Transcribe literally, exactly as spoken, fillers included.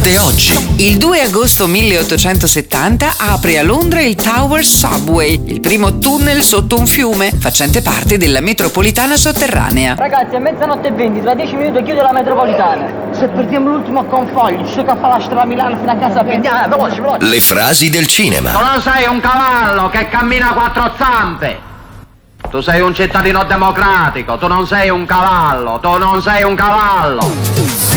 accade oggi. Il due agosto milleottocentosettanta apre a Londra il Tower Subway, il primo tunnel sotto un fiume, facente parte della metropolitana sotterranea. Ragazzi, è mezzanotte e venti, tra dieci minuti chiude la metropolitana. Se perdiamo l'ultimo convoglio, ci tocca fare la strada a Milano fino a casa a piedi. Ah, veloce, veloce. Le frasi del cinema. Tu non sei un cavallo che cammina a quattro zampe. Tu sei un cittadino democratico, tu non sei un cavallo, tu non sei un cavallo.